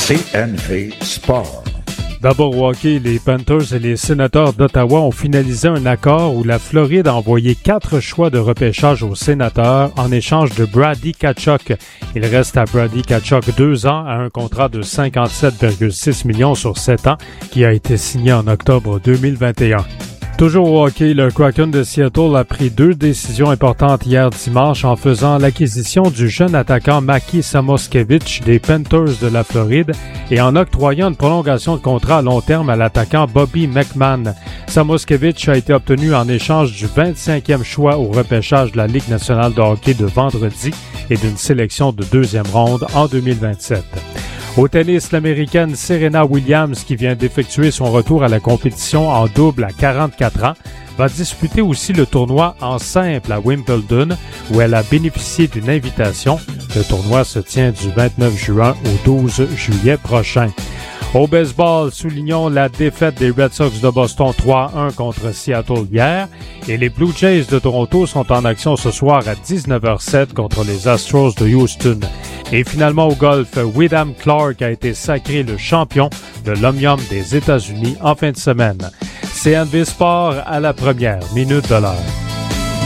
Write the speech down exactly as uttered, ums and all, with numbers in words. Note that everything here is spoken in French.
C N V Sport. D'abord au hockey, les Panthers et les Sénateurs d'Ottawa ont finalisé un accord où la Floride a envoyé quatre choix de repêchage aux Sénateurs en échange de Brady Tkachuk. Il reste à Brady Tkachuk deux ans à un contrat de cinquante-sept virgule six millions sur sept ans qui a été signé en octobre deux mille vingt et un. Toujours au hockey, le Kraken de Seattle a pris deux décisions importantes hier dimanche en faisant l'acquisition du jeune attaquant Maki Samoskevich des Panthers de la Floride et en octroyant une prolongation de contrat à long terme à l'attaquant Bobby McMann. Samoskevich a été obtenu en échange du vingt-cinquième choix au repêchage de la Ligue nationale de hockey de vendredi et d'une sélection de deuxième ronde en deux mille vingt-sept. Au tennis, l'Américaine Serena Williams, qui vient d'effectuer son retour à la compétition en double à quarante-quatre ans, va disputer aussi le tournoi en simple à Wimbledon, où elle a bénéficié d'une invitation. Le tournoi se tient du vingt-neuf juin au douze juillet prochain. Au baseball, soulignons la défaite des Red Sox de Boston trois à un contre Seattle hier et les Blue Jays de Toronto sont en action ce soir à dix-neuf heures zéro sept contre les Astros de Houston. Et finalement au golf, Wyndham Clark a été sacré le champion de l'Omnium des États-Unis en fin de semaine. C N V Sport à la première minute de l'heure.